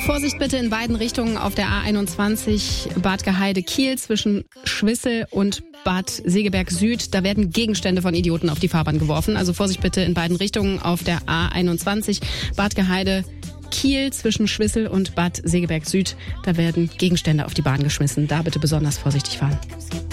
Vorsicht bitte in beiden Richtungen auf der A21 Bad Gaheide-Kiel zwischen Schwissel und Bad Segeberg Süd. Da werden Gegenstände von Idioten auf die Fahrbahn geworfen. Also Vorsicht bitte in beiden Richtungen auf der A21 Bad Gaheide-Kiel zwischen Schwissel und Bad Segeberg Süd. Da werden Gegenstände auf die Bahn geschmissen. Da bitte besonders vorsichtig fahren.